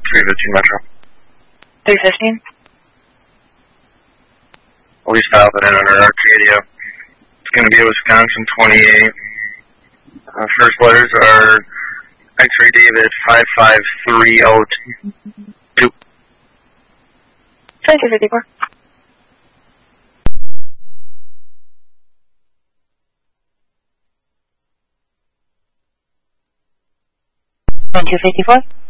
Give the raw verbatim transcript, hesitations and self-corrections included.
three fifteen Metro. three fifteen? We'll be stopping in under Arcadia. It's going to be a Wisconsin twenty-eight. Uh, first letters are X-ray David five five three zero two. twenty-two fifty-four. twenty-two fifty-four.